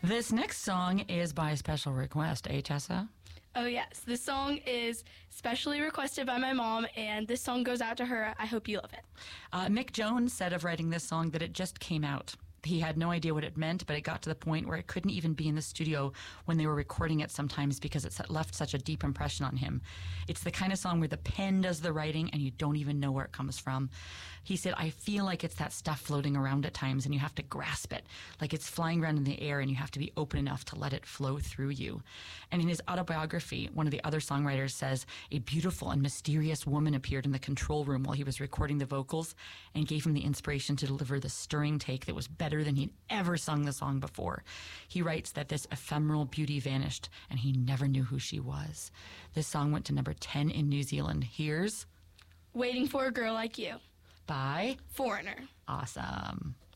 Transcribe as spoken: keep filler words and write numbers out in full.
This next song is by special request, eh, Tessa? Oh, yes. This song is specially requested by my mom, and this song goes out to her. I hope you love it. Uh, Mick Jones said of writing this song that it just came out. He had no idea what it meant, but it got to the point where it couldn't even be in the studio when they were recording it sometimes because it left such a deep impression on him. It's the kind of song where the pen does the writing and you don't even know where it comes from. He said, I feel like it's that stuff floating around at times and you have to grasp it, like it's flying around in the air and you have to be open enough to let it flow through you. And in his autobiography, one of the other songwriters says, a beautiful and mysterious woman appeared in the control room while he was recording the vocals and gave him the inspiration to deliver the stirring take that was better than he'd ever sung the song before. He writes that this ephemeral beauty vanished and he never knew who she was. This song went to number ten in New Zealand. Here's Waiting for a Girl Like You by Foreigner. Awesome.